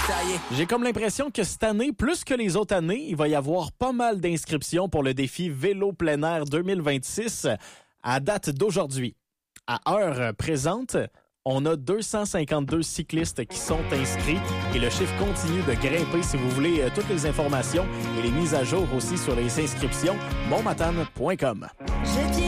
J'ai comme l'impression que cette année, plus que les autres années, il va y avoir pas mal d'inscriptions pour le défi Vélo plein air 2026 à date d'aujourd'hui. À heure présente, on a 252 cyclistes qui sont inscrits et le chiffre continue de grimper. Si vous voulez toutes les informations et les mises à jour aussi sur les inscriptions, monmatane.com.